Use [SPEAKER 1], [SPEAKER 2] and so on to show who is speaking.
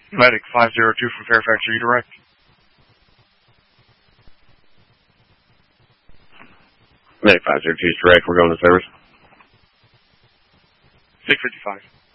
[SPEAKER 1] Medic 502 from Fairfax, are you direct?
[SPEAKER 2] Medic 502 is direct. We're going to service.
[SPEAKER 1] 655.